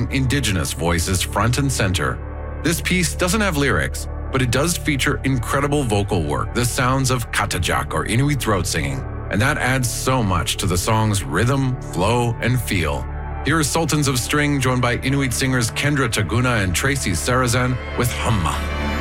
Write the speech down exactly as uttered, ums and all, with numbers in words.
strong indigenous voices front and center. This piece doesn't have lyrics, but it does feature incredible vocal work, the sounds of Katajak or Inuit throat singing, and that adds so much to the song's rhythm, flow, and feel. Here are Sultans of String joined by Inuit singers Kendra Taguna and Tracy Sarazan with Humma.